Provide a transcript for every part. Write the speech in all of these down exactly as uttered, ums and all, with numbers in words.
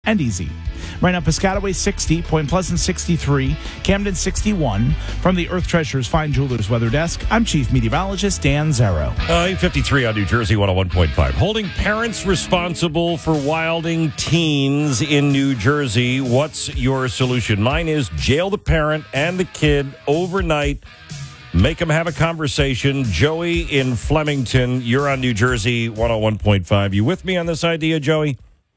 and easy. Right now, Piscataway sixty, Point Pleasant sixty-three, Camden sixty-one. From the Earth Treasures Fine Jewelers Weather Desk, I'm Chief Meteorologist Dan Zarrow. Uh, eight fifty-three on New Jersey one oh one point five. Holding parents responsible for wilding teens in New Jersey. What's your solution? Mine is jail the parent and the kid overnight. Make them have a conversation. Joey in Flemington, you're on New Jersey one oh one point five. You with me on this idea, Joey?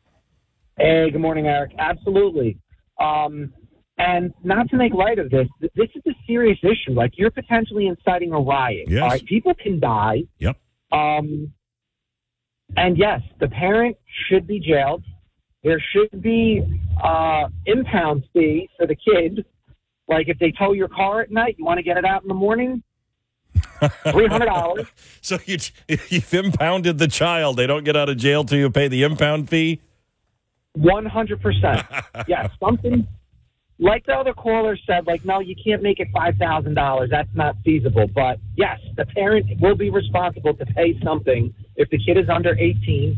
Hey, good morning, Eric. Absolutely. Um, and not to make light of this, this is a serious issue. Like, you're potentially inciting a riot. Yes. All right? People can die. Yep. Um, and, yes, the parent should be jailed. There should be uh, impound fee for the kid. Like, if they tow your car at night, you want to get it out in the morning, three hundred dollars. So you, you've impounded the child. They don't get out of jail till you pay the impound fee? one hundred percent. Yeah, something like the other caller said, like, no, you can't make it five thousand dollars. That's not feasible. But, yes, the parent will be responsible to pay something if the kid is under eighteen.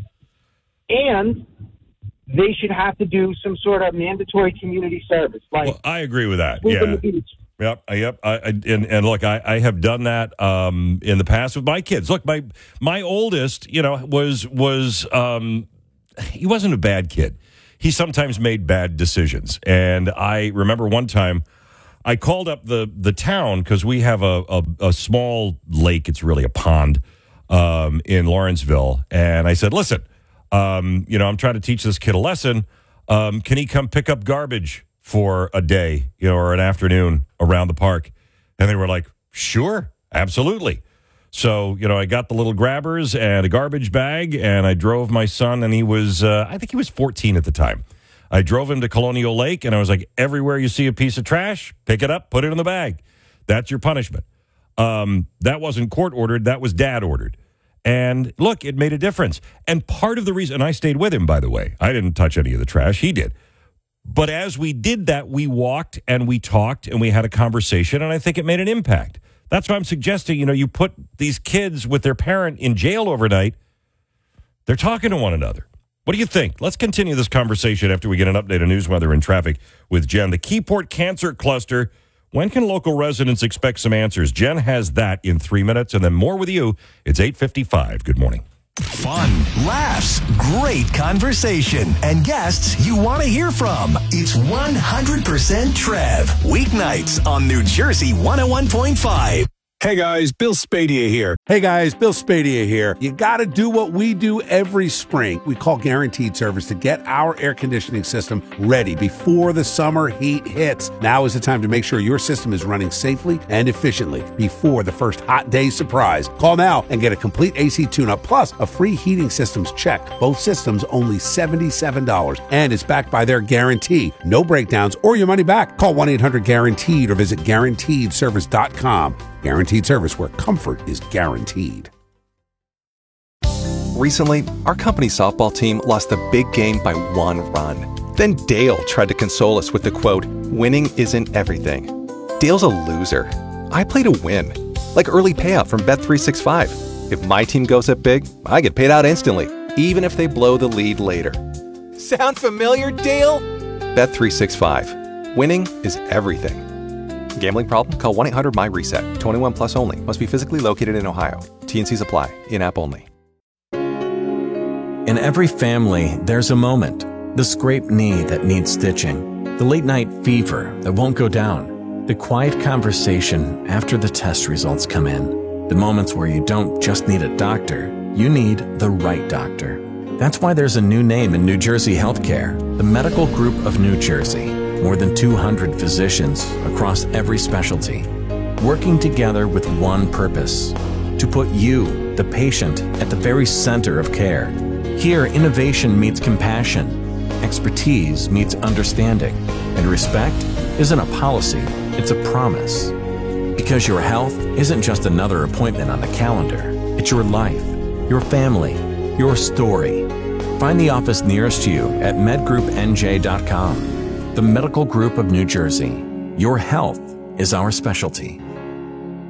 And they should have to do some sort of mandatory community service. Like, well, I agree with that. Sleep Yeah. on the beach. Yep, yep. I, I, and, and look, I, I have done that um, in the past with my kids. Look, my my oldest, you know, was was um, he wasn't a bad kid. He sometimes made bad decisions, and I remember one time I called up the the town because we have a, a a small lake. It's really a pond um, in Lawrenceville, and I said, "Listen, um, you know, I'm trying to teach this kid a lesson. Um, can he come pick up garbage for a day, you know, or an afternoon around the park?" And they were like, "Sure, absolutely." So, you know, I got the little grabbers and a garbage bag, and I drove my son, and he was, uh, I think he was fourteen at the time. I drove him to Colonial Lake, and I was like, everywhere you see a piece of trash, pick it up, put it in the bag. That's your punishment. Um, that wasn't court ordered. That was dad ordered. And look, it made a difference. And part of the reason, and I stayed with him, by the way. I didn't touch any of the trash. He did. But as we did that, we walked and we talked and we had a conversation, and I think it made an impact. That's why I'm suggesting, you know, you put these kids with their parent in jail overnight. They're talking to one another. What do you think? Let's continue this conversation after we get an update on news, weather, and traffic with Jen. The Keyport Cancer Cluster. When can local residents expect some answers? Jen has that in three minutes, and then more with you. It's eight fifty-five. Good morning. Fun, laughs, great conversation, and guests you want to hear from. It's one hundred percent Trev. Weeknights on New Jersey one oh one point five. Hey guys, Bill Spadia here. Hey guys, Bill Spadia here. You got to do what we do every spring. We call Guaranteed Service to get our air conditioning system ready before the summer heat hits. Now is the time to make sure your system is running safely and efficiently before the first hot day surprise. Call now and get a complete A C tune-up plus a free heating systems check. Both systems only seventy-seven dollars, and it's backed by their guarantee. No breakdowns or your money back. Call one eight hundred guaranteed or visit guaranteed service dot com. Guaranteed Service, where comfort is guaranteed. Recently, our company softball team lost a big game by one run. Then Dale tried to console us with the quote, "Winning isn't everything." Dale's a loser. I play to win. Like early payout from Bet three sixty-five. If my team goes up big, I get paid out instantly, even if they blow the lead later. Sound familiar, Dale? Bet three sixty-five. Winning is everything. Gambling problem? Call one eight hundred M Y RESET. twenty-one plus only. Must be physically located in Ohio. T N Cs apply. In-app only. In every family, there's a moment. The scraped knee that needs stitching. The late-night fever that won't go down. The quiet conversation after the test results come in. The moments where you don't just need a doctor, you need the right doctor. That's why there's a new name in New Jersey healthcare, the Medical Group of New Jersey. More than two hundred physicians across every specialty, working together with one purpose, to put you, the patient, at the very center of care. Here, innovation meets compassion, expertise meets understanding, and respect isn't a policy, it's a promise. Because your health isn't just another appointment on the calendar, it's your life, your family, your story. Find the office nearest you at med group n j dot com. The Medical Group of New Jersey. Your health is our specialty.